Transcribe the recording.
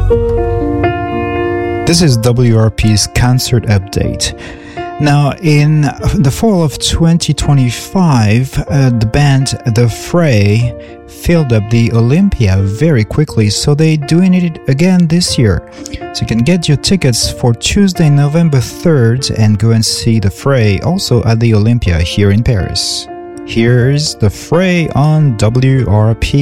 This is WRP's concert update. Now, in the fall of 2025, the band The Fray filled up the Olympia very quickly, so they're doing it again this year. So you can get your tickets for Tuesday, November 3rd and go and see The Fray also at the Olympia here in Paris. Here's The Fray on WRP.